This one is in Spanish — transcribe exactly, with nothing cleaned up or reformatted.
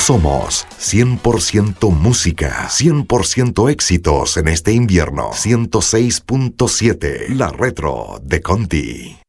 Somos cien por ciento música, cien por ciento éxitos en este invierno. ciento seis punto siete, La Retro de Conti.